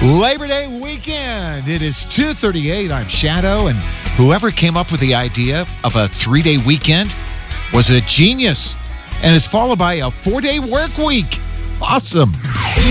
Labor Day weekend. It is 2:38. I'm Shadow, and whoever came up with the idea of a 3-day weekend was a genius. And it's followed by a 4-day work week. Awesome.